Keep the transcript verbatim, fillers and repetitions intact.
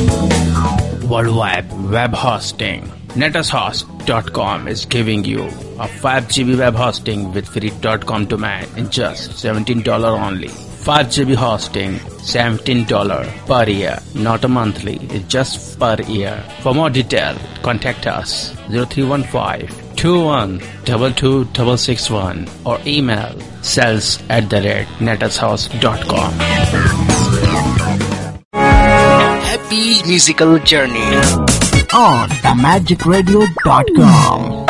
Worldwide web hosting. netushost dot com is giving you a five gigabyte web hosting with free .com domain in just seventeen dollars only. five gigabyte hosting, seventeen dollars per year, not a monthly, it's just per year. For more detail, contact us zero three one five, two one two two six six one or email sales at the rate netushost dot com. Happy musical journey on the magic radio dot com.